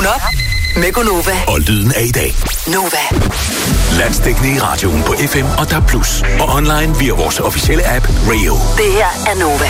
Vågn op med Gunova. Og lyden af i dag. Nova. Landsdækkende i radioen på FM og DAB+. Og online via vores officielle app Radio. Det her er Nova.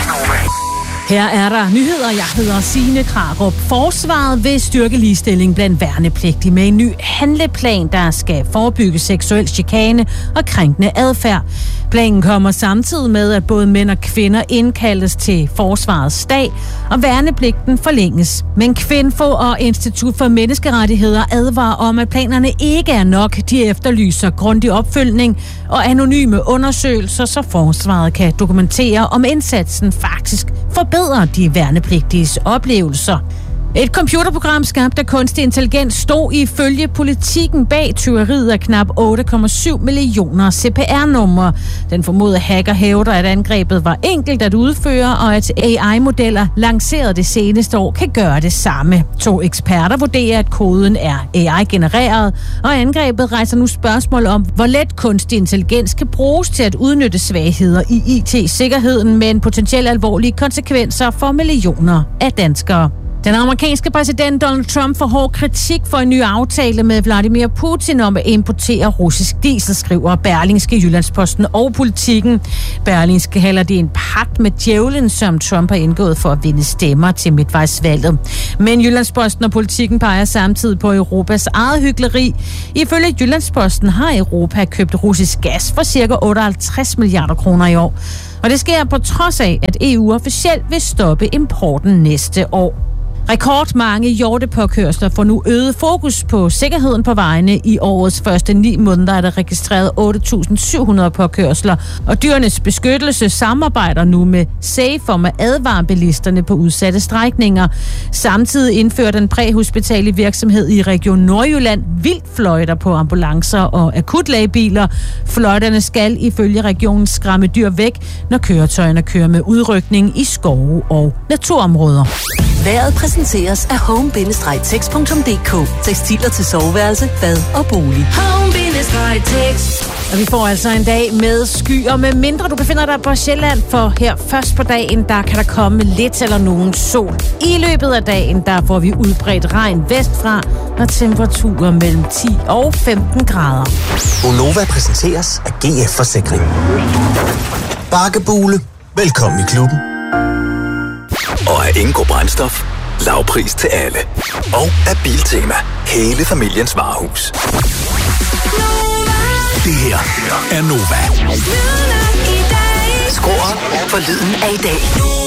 Her er der nyheder. Jeg hedder Signe Krarup. Forsvaret vil styrke ligestilling blandt værnepligtige med en ny handleplan, der skal forebygge seksuel chikane og krænkende adfærd. Planen kommer samtidig med, at både mænd og kvinder indkaldes til Forsvarets dag, og værnepligten forlænges. Men Kvinfo og Institut for Menneskerettigheder advarer om, at planerne ikke er nok. De efterlyser grundig opfølgning og anonyme undersøgelser, så Forsvaret kan dokumentere, om indsatsen faktisk forbedrer de værnepligtiges oplevelser. Et computerprogram skabt af kunstig intelligens stod ifølge Politikken bag tyveriet af knap 8,7 millioner CPR-numre. Den formodede hacker hævder, at angrebet var enkelt at udføre, og at AI-modeller lanceret det seneste år kan gøre det samme. 2 eksperter vurderer, at koden er AI-genereret, og angrebet rejser nu spørgsmål om, hvor let kunstig intelligens kan bruges til at udnytte svagheder i IT-sikkerheden, med en potentielt alvorlige konsekvenser for millioner af danskere. Den amerikanske præsident Donald Trump får hård kritik for en ny aftale med Vladimir Putin om at importere russisk diesel, skriver Berlingske, Jyllandsposten og Politikken. Berlingske kalder det en pagt med djævlen, som Trump har indgået for at vinde stemmer til midtvejsvalget. Men Jyllandsposten og Politikken peger samtidig på Europas eget hykleri. Ifølge Jyllandsposten har Europa købt russisk gas for ca. 58 milliarder kroner i år. Og det sker på trods af, at EU officielt vil stoppe importen næste år. Rekordmange hjortepåkørsler får nu øget fokus på sikkerheden på vejene. I årets første 9 måneder er der registreret 8.700 påkørsler, og Dyrenes Beskyttelse samarbejder nu med SAFE om at advare bilisterne på udsatte strækninger. Samtidig indfører den præhospitale virksomhed i Region Nordjylland vildtfløjter på ambulancer og akutlægebiler. Fløjterne skal ifølge regionen skræmme dyr væk, når køretøjerne kører med udrykning i skove og naturområder. Vejret præsenteres af home-tex.dk. Tekstiler til soveværelse, bad og bolig. Home-tex. Og vi får altså en dag med skyer, med mindre du befinder dig på Sjælland, for her først på dagen, der kan der komme lidt eller nogen sol. I løbet af dagen, der får vi udbredt regn vestfra og temperaturer mellem 10 og 15 grader. Gonova præsenteres af GF Forsikring. Bakkebule. Velkommen i klubben. Og af Ingo Brændstof. Lavpris til alle. Og af Biltema. Hele familiens varehus. Det her er Nova. Skru op for lyden af i dag.